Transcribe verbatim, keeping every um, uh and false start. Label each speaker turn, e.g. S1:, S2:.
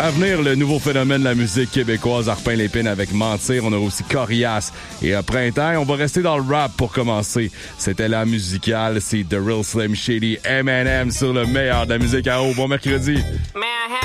S1: À venir, le nouveau phénomène de la musique québécoise a repeint l'épine avec Mentir. On a aussi Corias et à Printemps. On va rester dans le rap pour commencer. C'était la musicale. C'est The Real Slim Shady, M and M sur le meilleur de la musique à eau. Bon mercredi.